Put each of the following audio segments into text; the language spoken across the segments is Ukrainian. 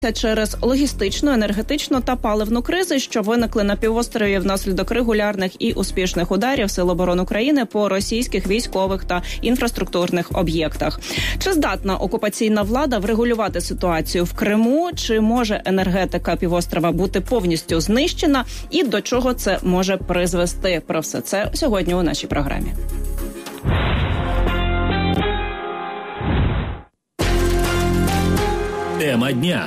через логістичну, енергетичну та паливну кризи, що виникли на півострові внаслідок регулярних і успішних ударів Сил оборони України по російських військових та інфраструктурних об'єктах. Чи здатна окупаційна влада врегулювати ситуацію в Криму? Чи може енергетика півострова бути повністю знищена? І до чого це може призвести? Про все це сьогодні у нашій програмі. Тема дня.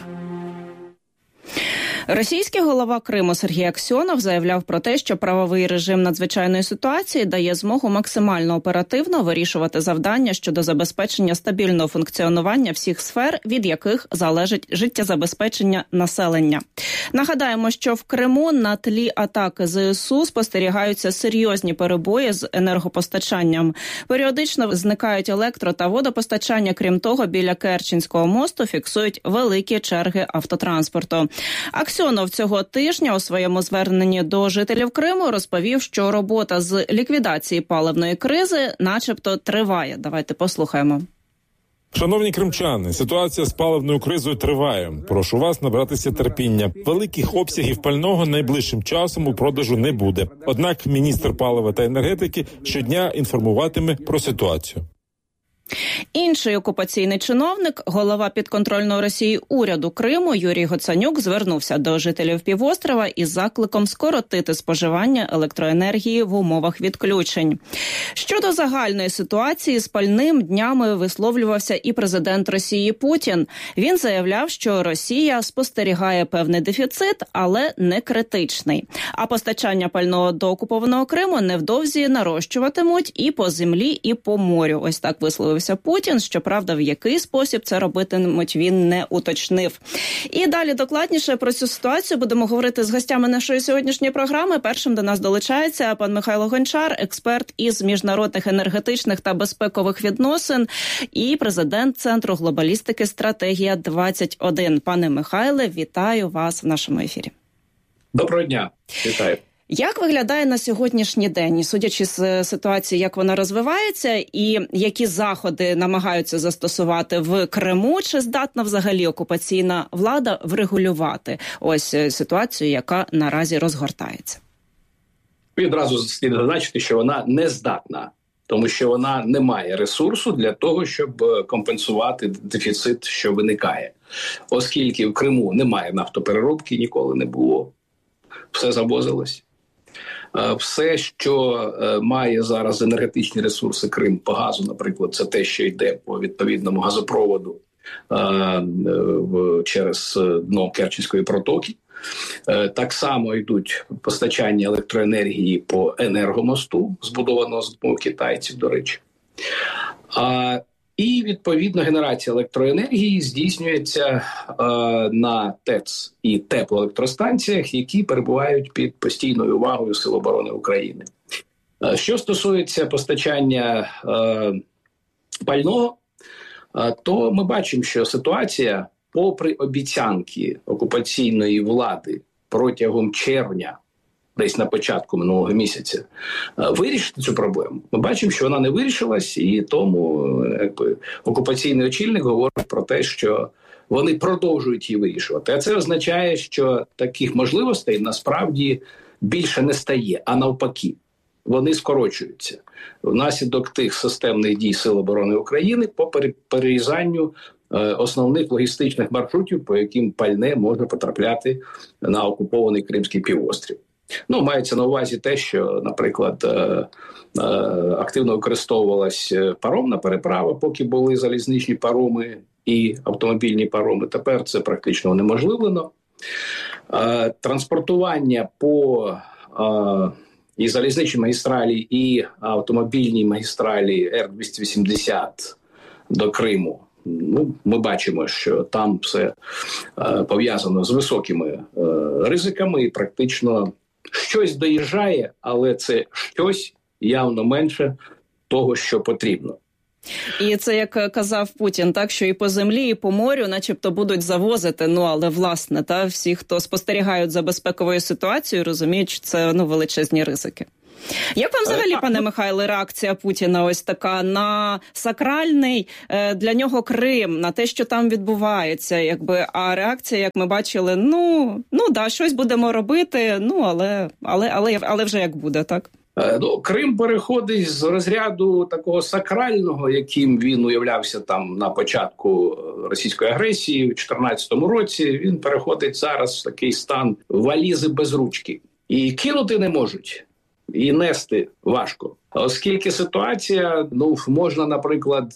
Російський голова Криму Сергій Аксьонов заявляв про те, що правовий режим надзвичайної ситуації дає змогу максимально оперативно вирішувати завдання щодо забезпечення стабільного функціонування всіх сфер, від яких залежить життєзабезпечення населення. Нагадаємо, що в Криму на тлі атаки ЗСУ спостерігаються серйозні перебої з енергопостачанням. Періодично зникають електро- та водопостачання. Крім того, біля Керченського мосту фіксують великі черги автотранспорту. Аксьонов цього тижня у своєму зверненні до жителів Криму розповів, що робота з ліквідації паливної кризи начебто триває. Давайте послухаємо. Шановні кримчани, ситуація з паливною кризою триває. Прошу вас набратися терпіння. Великих обсягів пального найближчим часом у продажу не буде. Однак міністр палива та енергетики щодня інформуватиме про ситуацію. Інший окупаційний чиновник, голова підконтрольного Росії уряду Криму Юрій Гоцанюк звернувся до жителів півострова із закликом скоротити споживання електроенергії в умовах відключень. Щодо загальної ситуації з пальним днями висловлювався і президент Росії Путін. Він заявляв, що Росія спостерігає певний дефіцит, але не критичний. А постачання пального до окупованого Криму невдовзі нарощуватимуть і по землі, і по морю. Ось так висловився Путін. Щоправда, в який спосіб це робитимуть, він не уточнив. І далі докладніше про цю ситуацію будемо говорити з гостями нашої сьогоднішньої програми. Першим до нас долучається пан Михайло Гончар, експерт із міжнародних енергетичних та безпекових відносин і президент Центру глобалістики «Стратегія-21». Пане Михайле, вітаю вас в нашому ефірі. Доброго дня. Вітаю. Як виглядає на сьогоднішній день, судячи з ситуації, як вона розвивається, і які заходи намагаються застосувати в Криму, чи здатна взагалі окупаційна влада врегулювати ось ситуацію, яка наразі розгортається? Відразу слід зазначити, що вона не здатна, тому що вона не має ресурсу для того, щоб компенсувати дефіцит, що виникає. Оскільки в Криму немає нафтопереробки, ніколи не було, все завозилось. Все, що має зараз енергетичні ресурси Крим по газу, наприклад, це те, що йде по відповідному газопроводу через дно Керченської протоки. Так само йдуть постачання електроенергії по енергомосту, збудованого з допомогою китайців, до речі. І, відповідно, генерація електроенергії здійснюється на ТЕЦ і теплоелектростанціях, які перебувають під постійною увагою Сил оборони України. Що стосується постачання пального, то ми бачимо, що ситуація, попри обіцянки окупаційної влади протягом червня, десь на початку минулого місяця, вирішити цю проблему. Ми бачимо, що вона не вирішилась, і тому окупаційний очільник говорить про те, що вони продовжують її вирішувати. А це означає, що таких можливостей насправді більше не стає, а навпаки. Вони скорочуються внаслідок тих системних дій Сил оборони України по перерізанню основних логістичних маршрутів, по яким пальне може потрапляти на окупований Кримський півострів. Мається на увазі те, що, наприклад, активно використовувалась паромна переправа, поки були залізничні пароми і автомобільні пароми. Тепер це практично унеможливлено. Транспортування по і залізничній магістралі, і автомобільній магістралі Р-280 до Криму. Ми бачимо, що там все пов'язано з високими ризиками і практично щось доїжджає, але це щось явно менше того, що потрібно. І це, як казав Путін, так, що і по землі, і по морю начебто будуть завозити, але, власне, всі, хто спостерігають за безпековою ситуацією, розуміють, що це величезні ризики. Як вам взагалі, пане Михайле, реакція Путіна ось така на сакральний для нього Крим, на те, що там відбувається, якби, а реакція, як ми бачили, щось будемо робити, але вже як буде, так? Крим переходить з розряду такого сакрального, яким він уявлявся там на початку російської агресії в 2014 році. Він переходить зараз в такий стан валізи без ручки. І кинути не можуть, і нести важко. Оскільки ситуація, можна, наприклад,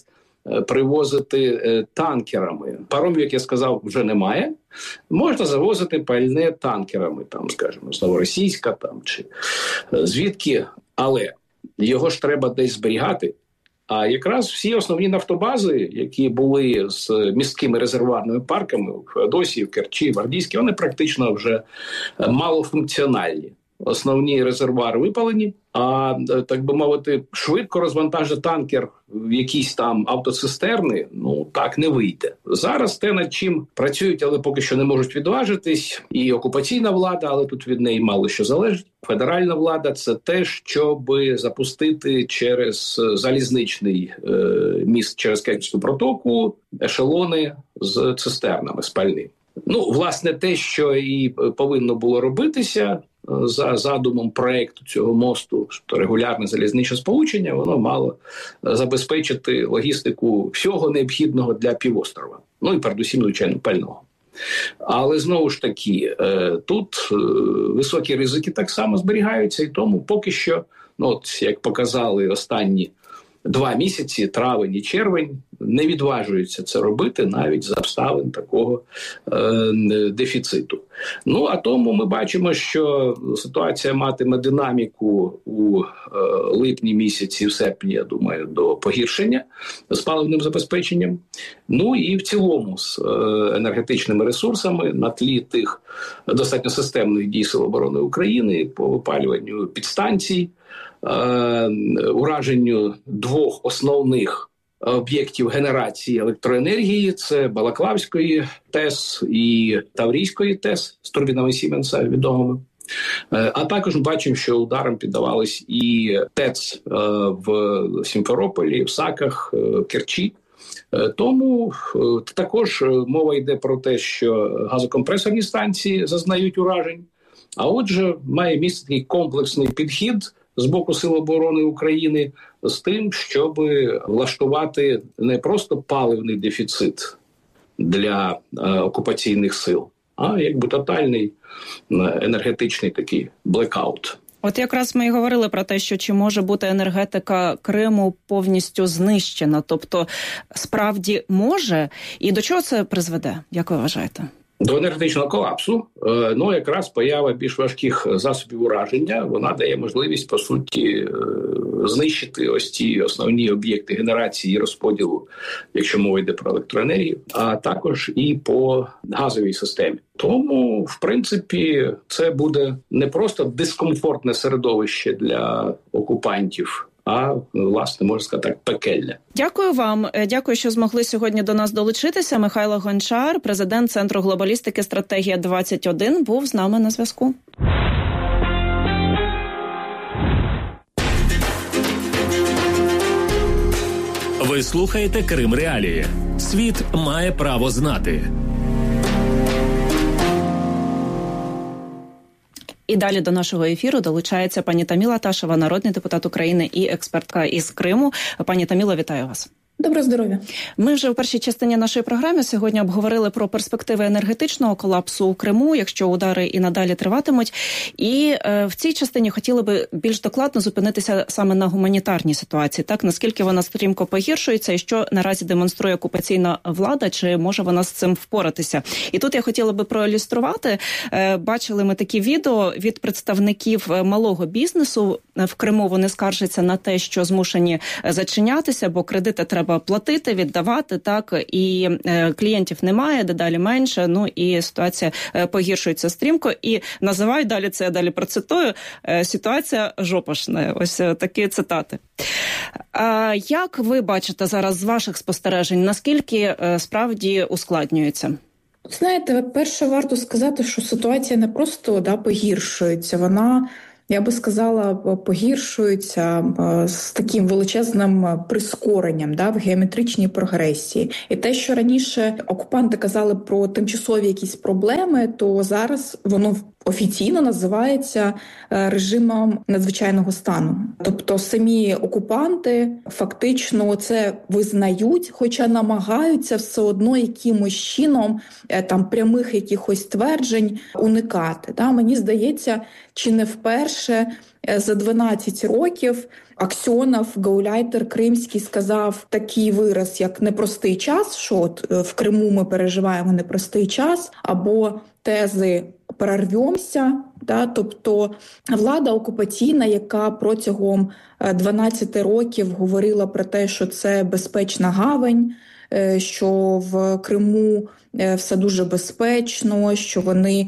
привозити танкерами. Паромів, як я сказав, вже немає. Можна завозити пальне танкерами, там, скажімо, з Новоросійська там, чи звідки. Але його ж треба десь зберігати. А якраз всі основні нафтобази, які були з місткими резервуарними парками в Феодосії, в Керчі, в Ардійській, вони практично вже малофункціональні. Основні резервуари випалені, а, так би мовити, швидко розвантажити танкер в якісь там автоцистерни, так не вийде. Зараз те, над чим працюють, але поки що не можуть відважитись, і окупаційна влада, але тут від неї мало що залежить. Федеральна влада – це те, щоб запустити через залізничний міст, через Керченську протоку, ешелони з цистернами, з пальним. Власне, те, що і повинно було робитися за задумом проєкту цього мосту, що регулярне залізничне сполучення, воно мало забезпечити логістику всього необхідного для півострова. І передусім, звичайно, пального. Але, знову ж таки, тут високі ризики так само зберігаються, і тому поки що, як показали останні 2 місяці, травень і червень, не відважуються це робити навіть за обставин такого дефіциту. А тому ми бачимо, що ситуація матиме динаміку у липні місяці, в серпні, я думаю, до погіршення з паливним забезпеченням. І в цілому з енергетичними ресурсами на тлі тих достатньо системних дій Сил оборони України по випалюванню підстанцій, ураженню 2 основних об'єктів генерації електроенергії – це Балаклавської ТЕС і Таврійської ТЕС з турбінами Сіменса відомими. А також ми бачимо, що ударом піддавались і ТЕЦ в Сімферополі, в Саках, в Керчі. Тому також мова йде про те, що газокомпресорні станції зазнають уражень. А отже, має місце такий комплексний підхід з боку Сил оборони України з тим, щоб влаштувати не просто паливний дефіцит для окупаційних сил, а якби тотальний енергетичний такий блекаут. От якраз ми і говорили про те, що чи може бути енергетика Криму повністю знищена. Тобто, справді може? І до чого це призведе? Як ви вважаєте? До енергетичного колапсу, якраз поява більш важких засобів ураження, вона дає можливість, по суті, знищити ось ті основні об'єкти генерації і розподілу, якщо мова йде про електроенергію, а також і по газовій системі. Тому, в принципі, це буде не просто дискомфортне середовище для окупантів, а, власне, можна сказати так, пекельне. Дякую вам. Дякую, що змогли сьогодні до нас долучитися. Михайло Гончар, президент Центру глобалістики «Стратегія-21», був з нами на зв'язку. Ви слухаєте Крим Реалії. Світ має право знати. І далі до нашого ефіру долучається пані Таміла Ташева, народний депутат України і експертка із Криму. Пані Таміло, вітаю вас. Доброго здоров'я. Ми вже у першій частині нашої програми сьогодні обговорили про перспективи енергетичного колапсу у Криму, якщо удари і надалі триватимуть. І в цій частині хотіли би більш докладно зупинитися саме на гуманітарній ситуації. Так, наскільки вона стрімко погіршується і що наразі демонструє окупаційна влада, чи може вона з цим впоратися. І тут я хотіла би проілюструвати. Бачили ми такі відео від представників малого бізнесу в Криму. Вони скаржаться на те, що змушені зачинятися, бо кредити треба платити, віддавати, так, і клієнтів немає, дедалі менше, і ситуація погіршується стрімко, і називають далі, це я далі процитую, ситуація жопашна. Ось такі цитати. Як ви бачите зараз з ваших спостережень, наскільки справді ускладнюється? Знаєте, перше варто сказати, що ситуація не просто погіршується, вона я би сказала, погіршуються з таким величезним прискоренням, в геометричній прогресії. І те, що раніше окупанти казали про тимчасові якісь проблеми, то зараз воно офіційно називається режимом надзвичайного стану. Тобто самі окупанти фактично це визнають, хоча намагаються все одно якимось чином прямих якихось тверджень уникати. Мені здається, чи не вперше за 12 років Аксьонов, гауляйтер кримський, сказав такий вираз, як «непростий час», що от в Криму ми переживаємо непростий час, або тези «перервемося». Тобто влада окупаційна, яка протягом 12 років говорила про те, що це безпечна гавань, що в Криму все дуже безпечно, що вони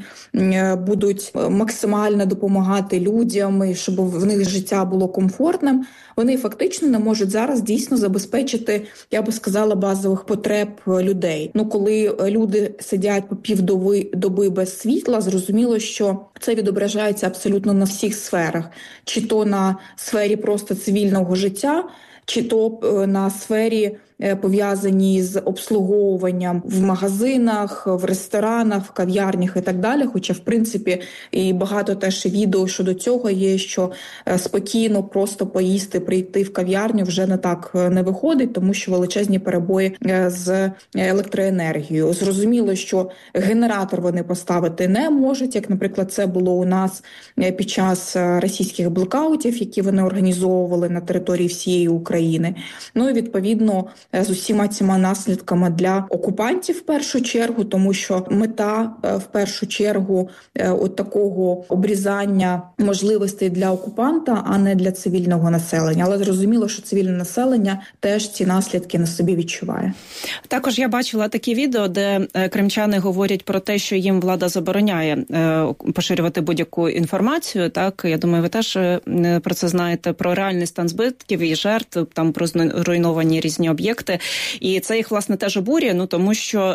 будуть максимально допомагати людям, щоб в них життя було комфортним, вони фактично не можуть зараз дійсно забезпечити, я би сказала, базових потреб людей. Коли люди сидять по півдоби без світла, зрозуміло, що це відображається абсолютно на всіх сферах. Чи то на сфері просто цивільного життя, чи то на сфері, пов'язані з обслуговуванням в магазинах, в ресторанах, в кав'ярнях і так далі. Хоча, в принципі, і багато теж відео щодо цього є, що спокійно просто поїсти, прийти в кав'ярню вже не так не виходить, тому що величезні перебої з електроенергією. Зрозуміло, що генератор вони поставити не можуть, як, наприклад, це було у нас під час російських блекаутів, які вони організовували на території всієї України. І, відповідно, з усіма цими наслідками для окупантів в першу чергу, тому що мета в першу чергу от такого обрізання можливостей для окупанта, а не для цивільного населення. Але зрозуміло, що цивільне населення теж ці наслідки на собі відчуває. Також я бачила такі відео, де кримчани говорять про те, що їм влада забороняє поширювати будь-яку інформацію. Так, я думаю, ви теж про це знаєте, про реальний стан збитків і жертв, там про зруйновані різні об'єкти. І це їх, власне, теж обурює, тому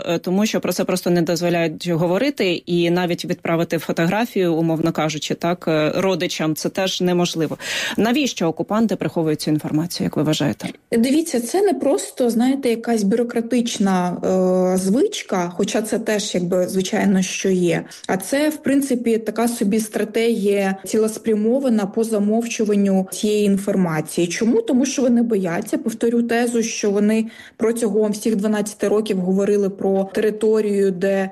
що про це просто не дозволяють говорити, і навіть відправити фотографію, умовно кажучи, так, родичам, це теж неможливо. Навіщо окупанти приховують цю інформацію, як ви вважаєте? Дивіться, це не просто, знаєте, якась бюрократична звичка, хоча це теж, звичайно, що є. А це, в принципі, така собі стратегія цілеспрямована по замовчуванню цієї інформації. Чому? Тому що вони бояться, повторю тезу, що вони протягом всіх 12 років говорили про територію, де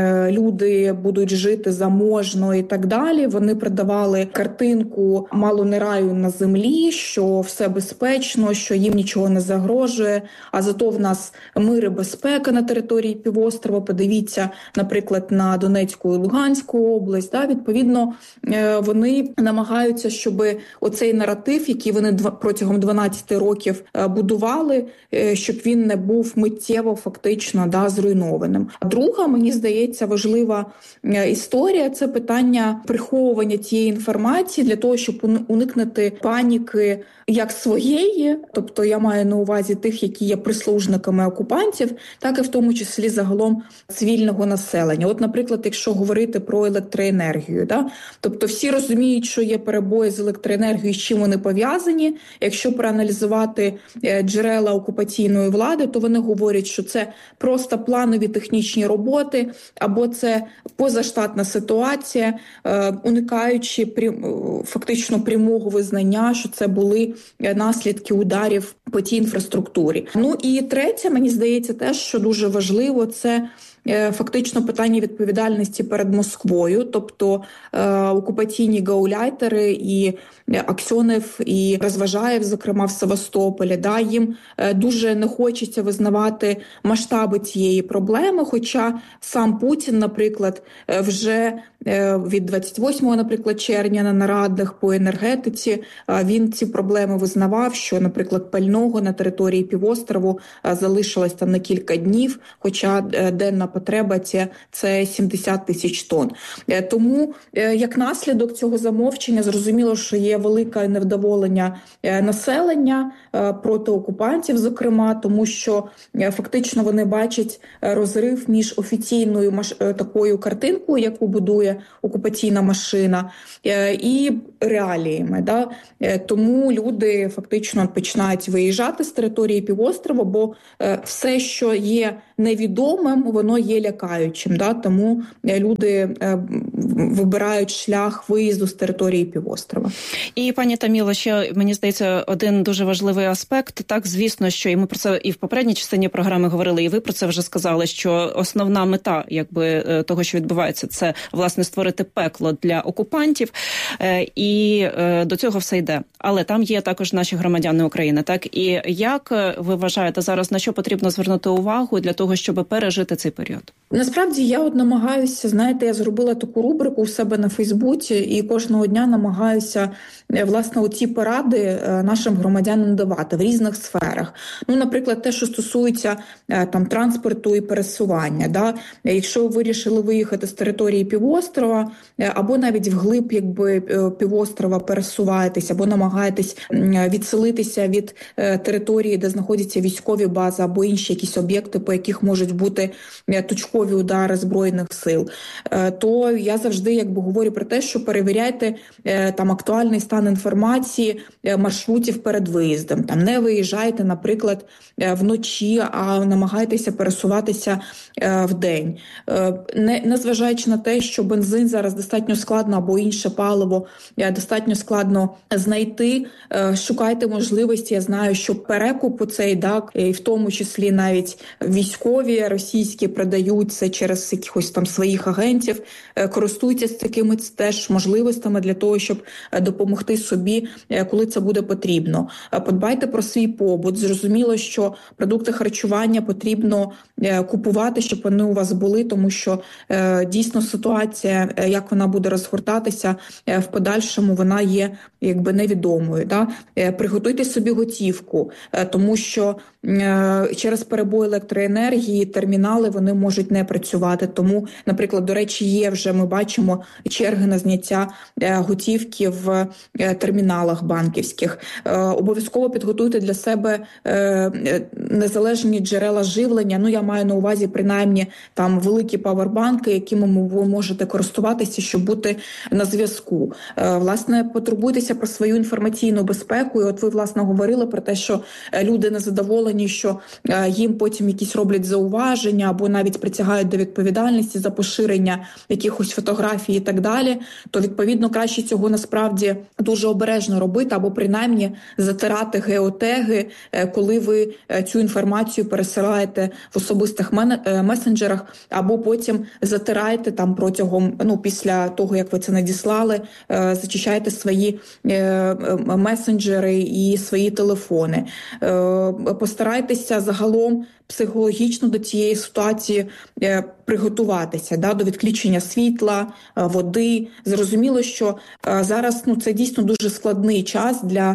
люди будуть жити заможно і так далі. Вони продавали картинку «мало не раю на землі», що все безпечно, що їм нічого не загрожує, а зато в нас мир і безпека на території півострова. Подивіться, наприклад, на Донецьку і Луганську область. Відповідно, вони намагаються, щоб оцей наратив, який вони протягом 12 років будували, щоб він не був миттєво фактично зруйнованим. Друга, мені здається, важлива історія – це питання приховування цієї інформації для того, щоб уникнути паніки як своєї, тобто я маю на увазі тих, які є прислужниками окупантів, так і в тому числі загалом цивільного населення. От, наприклад, якщо говорити про електроенергію, тобто всі розуміють, що є перебої з електроенергією, з чим вони пов'язані. Якщо проаналізувати джерела окупаційної влади, то вони говорять, що це просто планові технічні роботи, або це позаштатна ситуація, уникаючи фактично прямого визнання, що це були наслідки ударів по тій інфраструктурі. І третє, мені здається, теж, що дуже важливо, це фактично питання відповідальності перед Москвою, тобто окупаційні гауляйтери і Аксьонов, і Розважаєв, зокрема в Севастополі, їм дуже не хочеться визнавати масштаби цієї проблеми, хоча сам Путін, наприклад, вже від 28, червня на нарадах по енергетиці він ці проблеми визнавав, що, наприклад, пального пального на території півострову залишилось там на кілька днів, хоча денна потреба це 70 тисяч тонн. Тому, як наслідок цього замовчення, зрозуміло, що є велике невдоволення населення проти окупантів, зокрема, тому що фактично вони бачать розрив між офіційною такою картинкою, яку будує окупаційна машина, і реаліями. Да? Тому люди фактично починають виїжджати з території півострова, бо все, що є невідомим, воно є лякаючим. Да? Тому люди вибирають шлях виїзду з території півострова. І, пані Таміло, ще, мені здається, один дуже важливий аспект. Так, звісно, що і ми про це і в попередній частині програми говорили, і ви про це вже сказали, що основна мета, того, що відбувається, це, власне, створити пекло для окупантів, і до цього все йде. Але там є також наші громадяни України, так? І як ви вважаєте зараз, на що потрібно звернути увагу для того, щоб пережити цей період? Насправді, я намагаюся, знаєте, я зробила таку рубрику у себе на Фейсбуці і кожного дня намагаюся, власне, оці поради нашим громадянам давати в різних сферах. Ну, наприклад, те, що стосується там транспорту і пересування. Да? Якщо ви вирішили виїхати з території півострова, або навіть вглиб півострова пересуваєтесь, або намагаєтесь відселитися від території, де знаходяться військові бази, або інші якісь об'єкти, по яких можуть бути точкові удари Збройних сил, то я завжди говорю про те, що перевіряйте там актуальний стан інформації маршрутів перед виїздом. Там не виїжджайте, наприклад, вночі, а намагайтеся пересуватися вдень. Незважаючи на те, що бензин зараз достатньо складно або інше паливо достатньо складно знайти, шукайте можливості. Я знаю, що перекупу цей, так, і в тому числі навіть військові російські продають це через якихось там своїх агентів. Користуйтесь такими теж можливостями для того, щоб допомогти собі, коли це буде потрібно. Подбайте про свій побут. Зрозуміло, що продукти харчування потрібно купувати, щоб вони у вас були, тому що дійсно ситуація, як вона буде розгортатися в подальшому, вона є невідомою. Да? Приготуйте собі готівку, тому що через перебої електроенергії термінали вони можуть не працювати. Тому, наприклад, до речі, є вже, ми бачимо, черги на зняття готівки в терміналах банківських. Обов'язково підготуйте для себе незалежні джерела живлення. Ну, я маю на увазі, принаймні, там великі павербанки, якими ви можете користуватися, щоб бути на зв'язку. Власне, потурбуйтеся про свою інформаційну безпеку. І от ви, власне, говорили про те, що люди незадоволені, що їм потім якісь роблять зауваження або навіть притягають до відповідальності за поширення якихось фотографій і так далі, то, відповідно, краще цього насправді дуже обережно робити або принаймні затирати геотеги, коли ви цю інформацію пересилаєте в особистих месенджерах, або потім затираєте там протягом, після того, як ви це надіслали, зачищаєте свої месенджери і свої телефони. Постарайтеся загалом психологічно до цієї ситуації приготуватися, до відключення світла, води. Зрозуміло, що зараз це дійсно дуже складний час для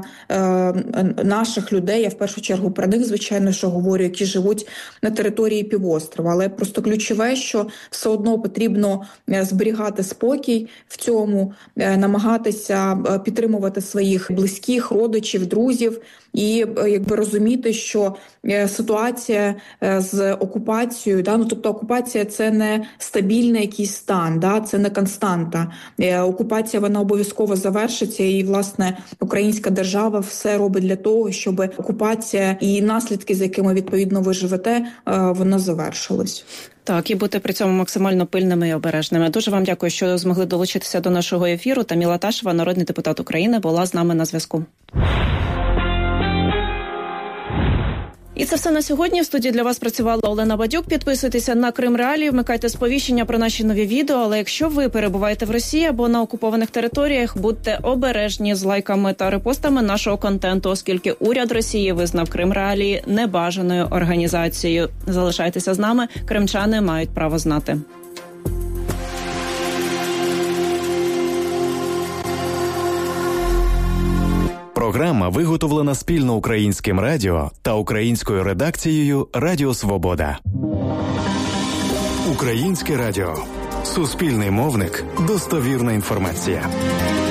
наших людей. Я в першу чергу про них, звичайно, що говорю, які живуть на території півострова. Але просто ключове, що все одно потрібно зберігати спокій в цьому, намагатися підтримувати своїх близьких, родичів, друзів і розуміти, що ситуація з окупацією, тобто окупація – це не стабільний якийсь стан, це не константа. Окупація, вона обов'язково завершиться, і, власне, українська держава все робить для того, щоб окупація і наслідки, з якими, відповідно, ви живете, воно завершилось. Так, і бути при цьому максимально пильними і обережними. Дуже вам дякую, що змогли долучитися до нашого ефіру. Таміла Ташева, народний депутат України, була з нами на зв'язку. І це все на сьогодні. В студії для вас працювала Олена Бадюк. Підписуйтеся на Крим Реалії, вмикайте сповіщення про наші нові відео. Але якщо ви перебуваєте в Росії або на окупованих територіях, будьте обережні з лайками та репостами нашого контенту, оскільки уряд Росії визнав Крим Реалії небажаною організацією. Залишайтеся з нами. Кримчани мають право знати. Програма виготовлена спільно Українським радіо та українською редакцією Радіо Свобода. Українське радіо. Суспільний мовник. Достовірна інформація.